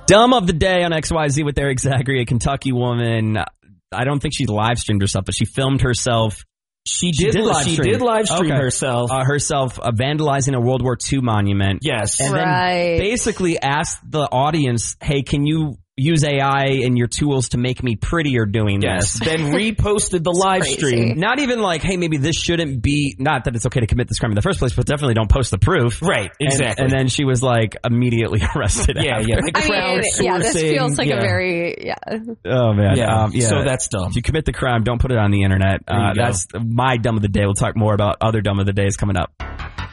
Dumb of the day on XYZ with Eric Zachary, a Kentucky woman. I don't think she live streamed herself, but she filmed herself. She did live stream herself. Herself vandalizing a World War II monument. Yes. And then basically asked the audience, hey, can you use AI and your tools to make me prettier doing this? Then reposted the live stream. Not even like, hey, maybe this shouldn't be, not that it's okay to commit this crime in the first place, but definitely don't post the proof. Right, exactly. And then she was like immediately arrested. Like this feels like a very, Oh, man. So that's dumb. If you commit the crime, don't put it on the internet. That's my dumb of the day. We'll talk more about other dumb of the days coming up.